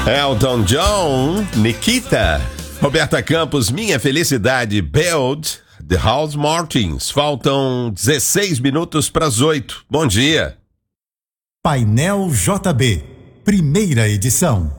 Elton John, Nikita, Roberta Campos, Minha Felicidade, Build, The House Martins. Faltam 16 minutos para as 8. Bom dia. Painel JB, primeira edição.